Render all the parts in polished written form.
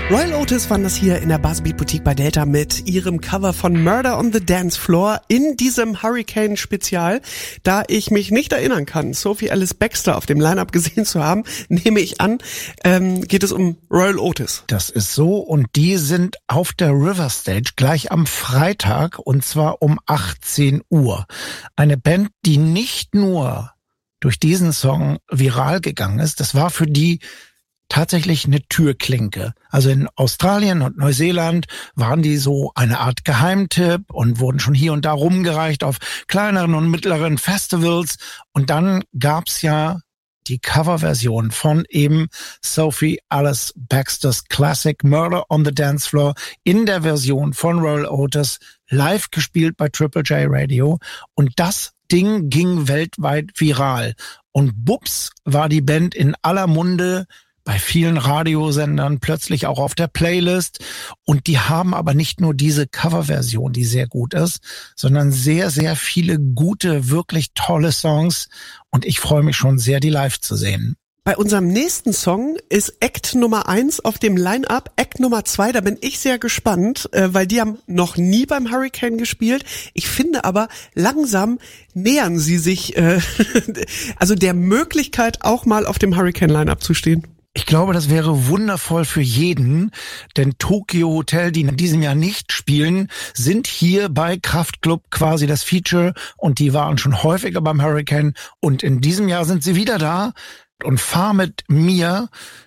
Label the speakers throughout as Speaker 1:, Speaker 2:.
Speaker 1: Royal Otis waren das hier in der Buzzbeat Boutique bei Delta mit ihrem Cover von Murder on the Dance Floor in diesem Hurricane-Spezial. Da ich mich nicht erinnern kann, Sophie Ellis Bextor auf dem Line-Up gesehen zu haben, nehme ich an, geht es um Royal Otis.
Speaker 2: Das ist so, und die sind auf der River Stage gleich am Freitag, und zwar um 18 Uhr. Eine Band, die nicht nur durch diesen Song viral gegangen ist, das war für die tatsächlich eine Türklinke. Also in Australien und Neuseeland waren die so eine Art Geheimtipp und wurden schon hier und da rumgereicht auf kleineren und mittleren Festivals. Und dann gab's ja die Coverversion von eben Sophie Ellis Bextor's Classic Murder on the Dance Floor in der Version von Royal Otis, live gespielt bei Triple J Radio. Und das Ding ging weltweit viral. Und bups war die Band in aller Munde, bei vielen Radiosendern, plötzlich auch auf der Playlist. Und die haben aber nicht nur diese Coverversion, die sehr gut ist, sondern sehr, sehr viele gute, wirklich tolle Songs. Und ich freue mich schon sehr, die live zu sehen.
Speaker 1: Bei unserem nächsten Song ist Act Nummer 1 auf dem Line-Up. Act Nummer 2, da bin ich sehr gespannt, weil die haben noch nie beim Hurricane gespielt. Ich finde aber, langsam nähern sie sich also der Möglichkeit, auch mal auf dem Hurricane-Line-Up zu stehen.
Speaker 2: Ich glaube, das wäre wundervoll für jeden, denn Tokyo Hotel, die in diesem Jahr nicht spielen, sind hier bei Kraftklub quasi das Feature, und die waren schon häufiger beim Hurricane, und in diesem Jahr sind sie wieder da. Und Fahr mit mir,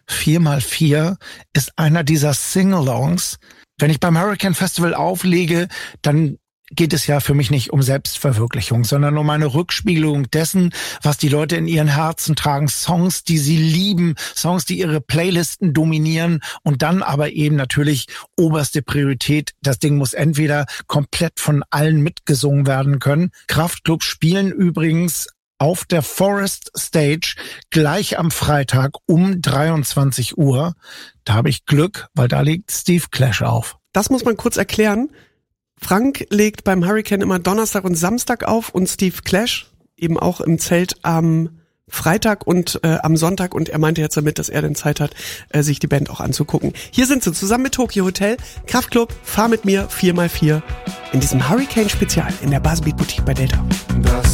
Speaker 2: 4x4, ist einer dieser Sing-Alongs. Wenn ich beim Hurricane Festival auflege, dann geht es ja für mich nicht um Selbstverwirklichung, sondern um eine Rückspiegelung dessen, was die Leute in ihren Herzen tragen. Songs, die sie lieben, Songs, die ihre Playlisten dominieren, und dann aber eben natürlich oberste Priorität. Das Ding muss entweder komplett von allen mitgesungen werden können. Kraftklub spielen übrigens auf der Forest Stage gleich am Freitag um 23 Uhr. Da habe ich Glück, weil da legt Steve Clash auf.
Speaker 1: Das muss man kurz erklären. Frank legt beim Hurricane immer Donnerstag und Samstag auf und Steve Clash eben auch im Zelt am Freitag und am Sonntag, und er meinte jetzt damit, dass er dann Zeit hat, sich die Band auch anzugucken. Hier sind sie zusammen mit Tokyo Hotel, Kraftklub, Fahr mit mir, 4x4 in diesem Hurricane-Spezial in der Buzzbeat Boutique bei Delta.
Speaker 3: Das